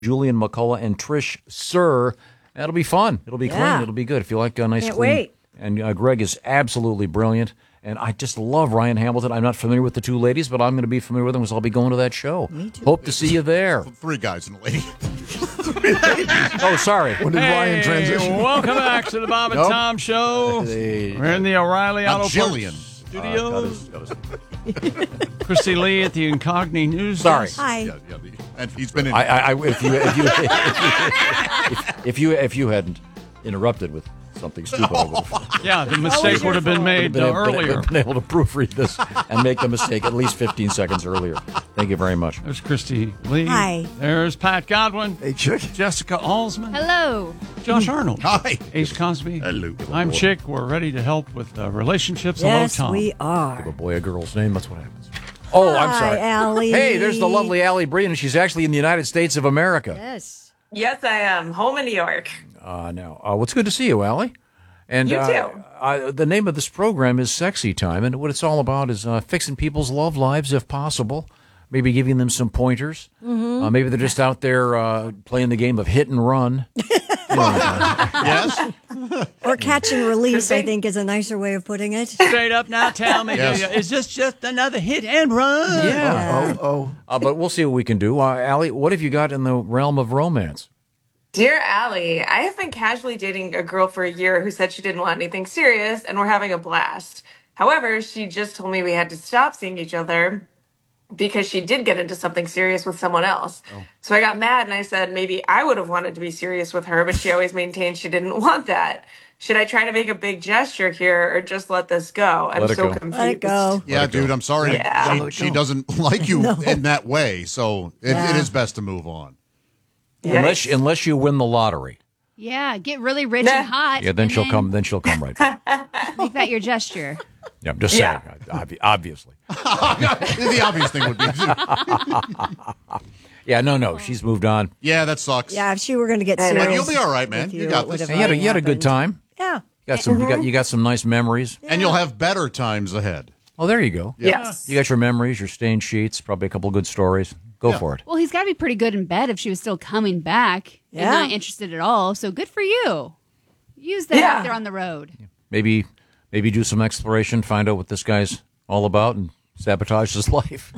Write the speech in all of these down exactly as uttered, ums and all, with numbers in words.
Julian McCullough and Trish Sir. That'll be fun. It'll be Yeah. clean. It'll be good. If you like a nice Can't clean. wait. And uh, Greg is absolutely brilliant. And I just love Ryan Hamilton. I'm not familiar with the two ladies, but I'm going to be familiar with them because I'll be going to that show. Me too. Hope to see you there. Three guys and a lady. Oh, sorry. When did Ryan transition? Welcome back to the Bob and Nope. Tom Show. Hey. We're in the O'Reilly Not Auto Jillian. Parts Uh, Studios. got his- got his- Christy Lee at the Incognito News. Sorry. Desk. Hi. Yeah, yeah, the, and he's been in. I, I, I, if you, if you, if, if you, if you hadn't interrupted with something stupid, I would have Yeah, the mistake would have been made been, uh, been- earlier. been able to proofread this and make the mistake at least fifteen seconds earlier. Thank you very much. There's Christy Lee. Hi. There's Pat Godwin. Hey, Chick. Jessica Alsman. Hello. Josh Arnold. Hi. Ace Cosby. Hello. I'm Chick. We're ready to help with uh, relationships. Yes, Hello, Tom. we Give a are. boy a girl's name. That's what happens. Oh, I'm Hi, sorry. Allie. Hey, there's the lovely Allie Breen, and she's actually in the United States of America. Yes. Yes, I am. Home in New York. Uh, now, uh, what's good to see you, Allie. And You uh, too. Uh, the name of this program is Sexy Time, and what it's all about is uh, fixing people's love lives if possible. Maybe giving them some pointers. Mm-hmm. Uh, maybe they're just out there uh, playing the game of hit and run. Yes. Or catch and release, I think, is a nicer way of putting it. Straight up now, tell me, Yes. is this just another hit and run? Yeah. Oh, oh. Uh, but we'll see what we can do. Uh, Allie, what have you got in the realm of romance? Dear Allie, I have been casually dating a girl for a year who said she didn't want anything serious, and we're having a blast. However, she just told me we had to stop seeing each other because she did get into something serious with someone else. So I got mad and I said maybe I would have wanted to be serious with her, but she always maintained she didn't want that. Should I try to make a big gesture here or just let this go? I'm Let it so go. confused. Let it go. Yeah, dude, I'm sorry. Yeah. Let She, it she go. doesn't like you No. in that way, so it, Yeah. it is best to move on. Unless unless you win the lottery, Yeah, get really rich Nah. and hot. yeah, then and she'll come. Then she'll come right back. Make that your gesture. Yeah, I'm just Yeah. saying. obvi- Obviously. The obvious thing would be, Yeah, no, no, she's moved on. yeah, that sucks. Yeah, if she were going to get I know. serious. You'll be all right, man. with You You, got it would this. have You had a, already you had a good happened. time. Yeah. You got some. You got you got some nice memories. And you'll have better times ahead. Oh, there you go. Yes. You got your memories, your stained sheets, probably a couple of good stories. Go Yeah. for it. Well, he's got to be pretty good in bed if she was still coming back Yeah. and not interested at all. So good for you. Use that Yeah. out there on the road. Maybe maybe do some exploration, find out what this guy's all about, and sabotage his life.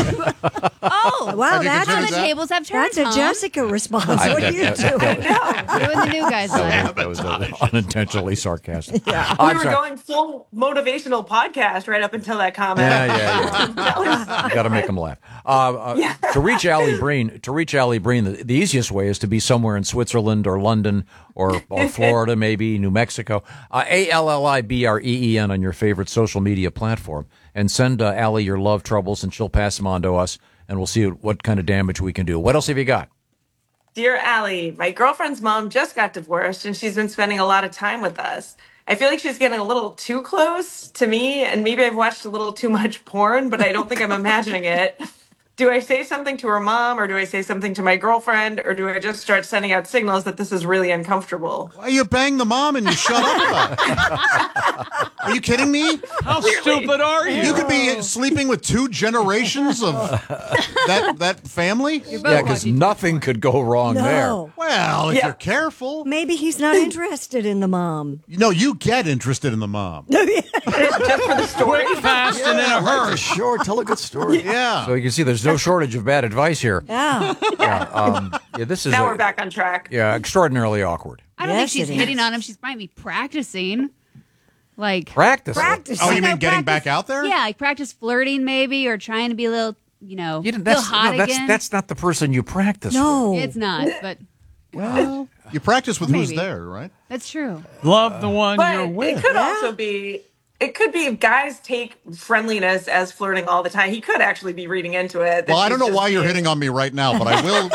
Oh, Wow, Have you that's how considered the that? tables have turned, that's a Tom. Jessica response. What are you doing? Doing the new guy's life. That was uh, unintentionally sarcastic. Yeah. We I'm were sorry. going full motivational podcast right up until that comment. Yeah, yeah, yeah. You got to make them laugh. Uh, uh, To reach Allie Breen, to reach Allie Breen, the, the easiest way is to be somewhere in Switzerland or London or, or Florida, maybe New Mexico. Uh, A L L I B R E E N on your favorite social media platform, and send uh, Allie your love troubles, and she'll pass them on to us, and we'll see what kind of damage we can do. What else have you got? Dear Allie, my girlfriend's mom just got divorced and she's been spending a lot of time with us. I feel like she's getting a little too close to me, and maybe I've watched a little too much porn, but I don't think I'm imagining it. Do I say something to her mom, or do I say something to my girlfriend, or do I just start sending out signals that this is really uncomfortable? Why you bang the mom and you shut up about it? Are you kidding me? How stupid are you? You could be sleeping with two generations of that that family. Yeah, because nothing could go wrong there. No. Well, if Yeah. you're careful, Maybe he's not interested in the mom. no, you get interested in the mom. Just for the story? Quick, fast, and in a hurry. Sure, tell a good story. Yeah. So you can see there's no shortage of bad advice here. Yeah. Um, yeah, this is Now a- we're back on track. yeah extraordinarily awkward. I don't Yes, think she's it hitting is. on him. She might be practicing. Like, Practice. it. Practice. Oh, you No, mean getting practice- back out there? yeah, like practice flirting maybe, or trying to be a little, you know, You didn't, feel that's, hot no, that's, again. that's not the person you practice No. It's not, but Well, you practice with who's Maybe. there, right? that's true. Love the one But you're it with. could also be, it could be guys take friendliness as flirting all the time. He could actually be reading into it. that Well, I don't she's know just why you're being- hitting on me right now, but I will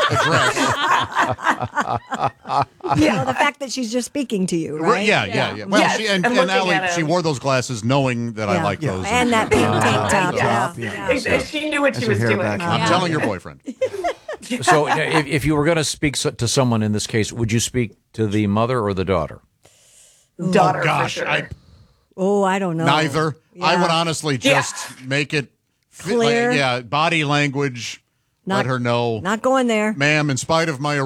address. Yeah, the fact that she's just speaking to you, Right, right? yeah, yeah, yeah. Well, Yes, she, and, I'm and looking Allie, at she him. wore those glasses knowing that I Yeah. like Yeah. those. And that pink tank top. Yeah. Yeah. If- if she knew what she As her was hair doing. back. I'm Yeah. telling your boyfriend. So, if, if you were going to speak so- to someone in this case, would you speak to the mother or the daughter? Daughter, Oh, gosh, for sure. I- Oh, I don't know. Neither. I Yeah. would honestly just make it fit, Clear. Like, yeah, body language. Not- let her know, Not going there. ma'am, in spite of my